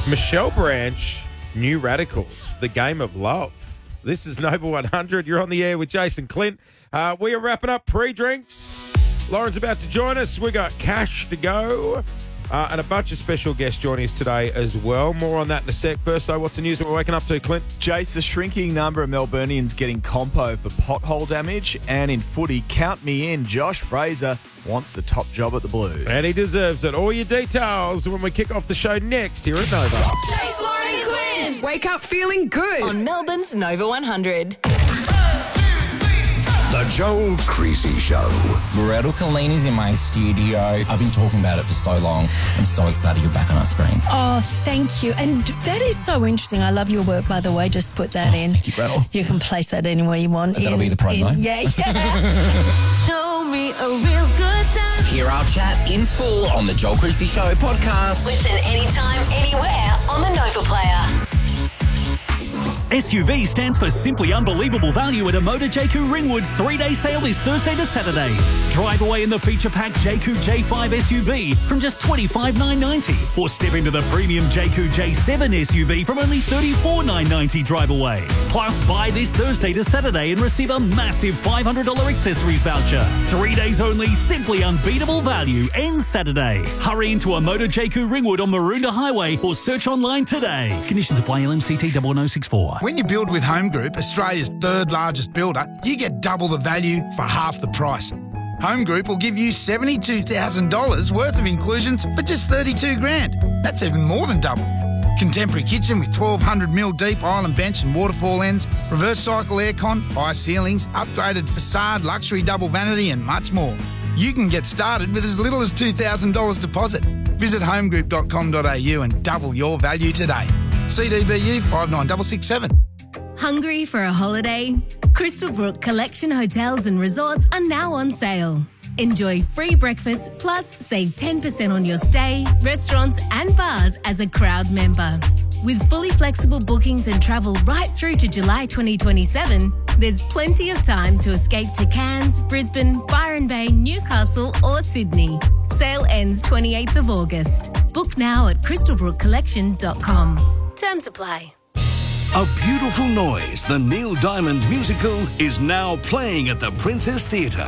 Michelle Branch, New Radicals, the game of love. This is Nova 100. You're on the air with Jason Clint. We are wrapping up pre-drinks. Lauren's about to join us. We got cash to go and a bunch of special guests joining us today as well. More on that in a sec. First, though, what's the news that we're waking up to, Clint? Jace, the shrinking number of Melburnians getting compo for pothole damage. And in footy, count me in, Josh Fraser wants the top job at the Blues. And he deserves it. All your details when we kick off the show next here at Nova. Jace, Lauren and Clint. Wake up feeling good On Melbourne's Nova 100. The Joel Creasy Show. Viretto Collini's in my studio. I've been talking about it for so long. I'm so excited you're back on our screens. Oh, thank you. And that is so interesting. I love your work, by the way. Just put that in. Thank you, Gretel. You can place that anywhere you want. That'll be the promo. Yeah. Show me a real good time. Hear our chat in full on the Joel Creasy Show podcast. Listen anytime, anywhere on the Nova Player. SUV stands for Simply Unbelievable Value at Amoda JQ Ringwood's 3-day sale this Thursday to Saturday. Drive away in the feature-packed JQ J5 SUV from just $25,990 or step into the premium JQ J7 SUV from only $34,990 drive away. Plus, buy this Thursday to Saturday and receive a massive $500 accessories voucher. 3 days only, simply unbeatable value ends Saturday. Hurry into Amoda JQ Ringwood on Maroondah Highway or search online today. Conditions apply. LMCT 01064. When you build with Home Group, Australia's third largest builder, you get double the value for half the price. Home Group will give you $72,000 worth of inclusions for just $32,000. That's even more than double. Contemporary kitchen with 1,200mm deep island bench and waterfall ends, reverse cycle aircon, high ceilings, upgraded facade, luxury double vanity and much more. You can get started with as little as $2,000 deposit. Visit homegroup.com.au and double your value today. CDBU 59667. Hungry for a holiday? Crystal Brook Collection Hotels and Resorts are now on sale. Enjoy free breakfast plus save 10% on your stay, restaurants and bars as a crowd member. With fully flexible bookings and travel right through to July 2027, there's plenty of time to escape to Cairns, Brisbane, Byron Bay, Newcastle or Sydney. Sale ends 28th of August. Book now at crystalbrookcollection.com. Terms apply. A Beautiful Noise, the Neil Diamond musical, is now playing at the Princess Theatre.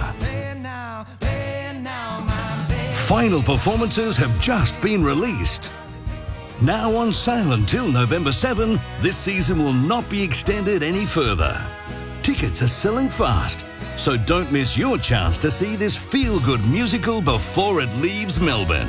Final performances have just been released. Now on sale until November 7, this season will not be extended any further. Tickets are selling fast, so don't miss your chance to see this feel-good musical before it leaves Melbourne.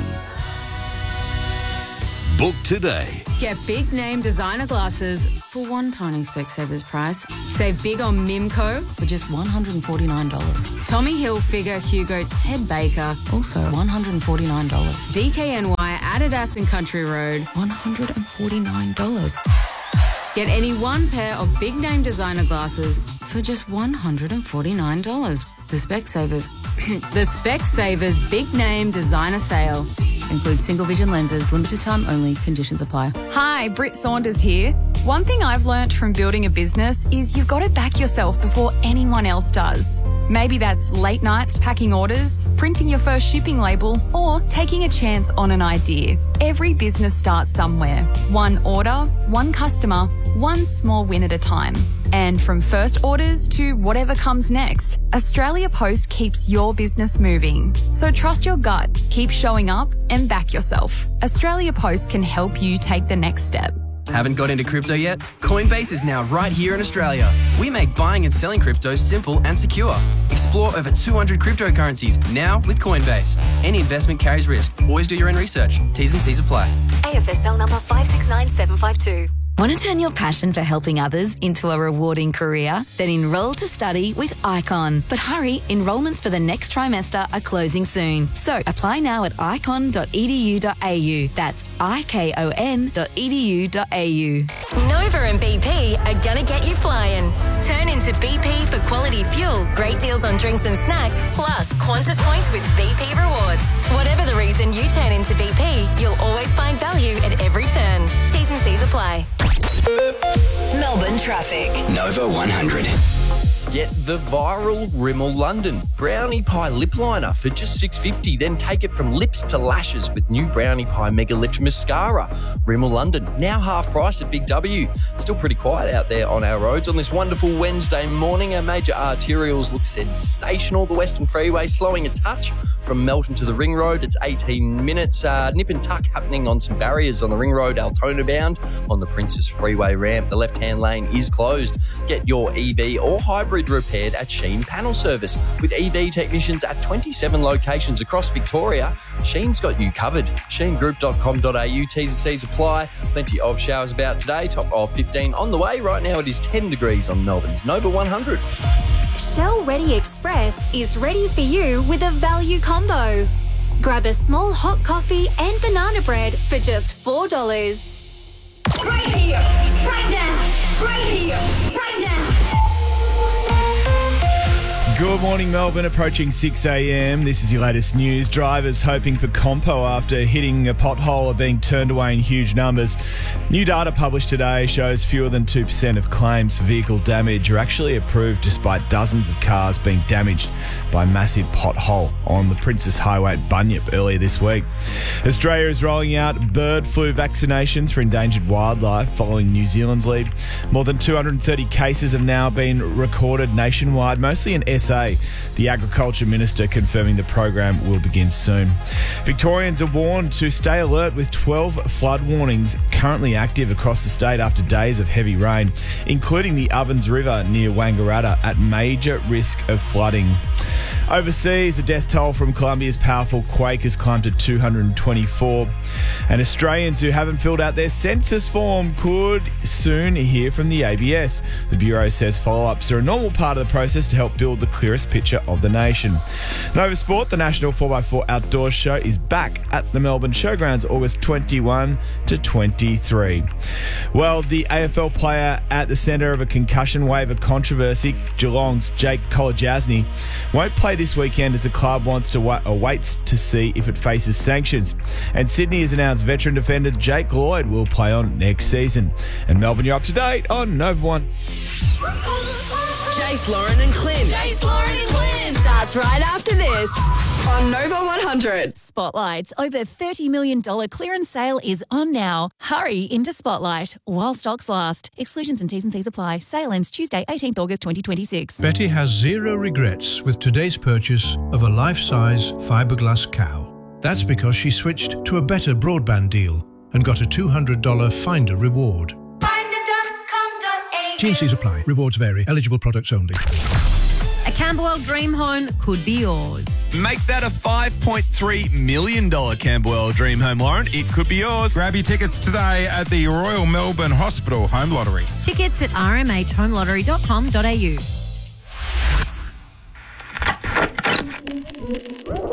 Book today. Get big name designer glasses for one tiny Specsavers price. Save big on Mimco for just $149. Tommy Hilfiger, Hugo, Ted Baker, also $149. DKNY, Adidas and Country Road, $149. Get any one pair of big name designer glasses for just $149. The Specsavers Big Name Designer Sale. Includes single vision lenses, limited time only, conditions apply. Hi, Britt Saunders here. One thing I've learnt from building a business is you've got to back yourself before anyone else does. Maybe that's late nights packing orders, printing your first shipping label, or taking a chance on an idea. Every business starts somewhere. One order, one customer, one small win at a time. And from first orders to whatever comes next, Australia Post keeps your business moving. So trust your gut, keep showing up and back yourself. Australia Post can help you take the next step. Haven't got into crypto yet? Coinbase is now right here in Australia. We make buying and selling crypto simple and secure. Explore over 200 cryptocurrencies now with Coinbase. Any investment carries risk. Always do your own research. T's and C's apply. AFSL number 569752. Want to turn your passion for helping others into a rewarding career? Then enroll to study with ICON. But hurry, enrolments for the next trimester are closing soon. So apply now at icon.edu.au. That's icon.edu.au. Nova and BP are gonna get you flying. Turn into BP for quality fuel, great deals on drinks and snacks, plus Qantas points with BP Rewards. Whatever the reason you turn into BP, you'll always find value at every turn. T's and C's apply. Melbourne traffic. Nova 100. Get the viral Rimmel London Brownie Pie Lip Liner for just $6.50. Then take it from lips to lashes with new Brownie Pie Mega Lift Mascara. Rimmel London, now half price at Big W. Still pretty quiet out there on our roads on this wonderful Wednesday morning. Our major arterials look sensational. The Western Freeway slowing a touch from Melton to the Ring Road. It's 18 minutes. Nip and tuck happening on some barriers on the Ring Road, Altona bound. On the Princess Freeway ramp, the left-hand lane is closed. Get your EV or hybrid repaired at Sheen Panel Service. With EV technicians at 27 locations across Victoria, Sheen's got you covered. SheenGroup.com.au, T's and C's apply. Plenty of showers about today, top of 15 on the way. Right now it is 10 degrees on Melbourne's Nova 100. Shell Ready Express is ready for you with a value combo. Grab a small hot coffee and banana bread for just $4. Right here, right now, right here, right now. Good morning, Melbourne. Approaching 6 a.m. This is your latest news. Drivers hoping for compo after hitting a pothole are being turned away in huge numbers. New data published today shows fewer than 2% of claims for vehicle damage are actually approved, despite dozens of cars being damaged by a massive pothole on the Princess Highway at Bunyip earlier this week. Australia is rolling out bird flu vaccinations for endangered wildlife following New Zealand's lead. More than 230 cases have now been recorded nationwide, mostly in SA. The Agriculture Minister confirming the program will begin soon. Victorians are warned to stay alert with 12 flood warnings currently active across the state after days of heavy rain, including the Ovens River near Wangaratta at major risk of flooding. Overseas, the death toll from Colombia's powerful quake has climbed to 224. And Australians who haven't filled out their census form could soon hear from the ABS. The Bureau says follow-ups are a normal part of the process to help build the clearest picture of the nation. Nova Sport, the National 4x4 Outdoor Show, is back at the Melbourne Showgrounds August 21 to 23. Well, the AFL player at the centre of a concussion waiver controversy, Geelong's Jake Kolodjasny, won't play this weekend as the club waits to see if it faces sanctions. And Sydney has announced veteran defender Jake Lloyd will play on next season. And Melbourne, you're up to date on Nova 1. Jace, Lauren and Clint. Jace, Lauren and Clint. Starts right after this on Nova 100. Spotlight's over $30 million clearance sale is on now. Hurry into Spotlight while stocks last. Exclusions and T's and C's apply. Sale ends Tuesday, 18th August 2026. Betty has zero regrets with today's purchase of a life-size fiberglass cow. That's because she switched to a better broadband deal and got a $200 Finder reward. T&Cs apply. Rewards vary. Eligible products only. A Camberwell dream home could be yours. Make that a $5.3 million Camberwell dream home, Lauren. It could be yours. Grab your tickets today at the Royal Melbourne Hospital Home Lottery. Tickets at rmhhomelottery.com.au.